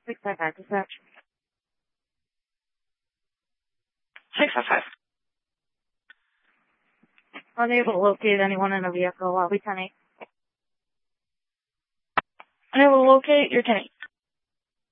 655 dispatch. 655. Unable to locate anyone in a vehicle. I'll be 10-8. Unable to locate your 10-8.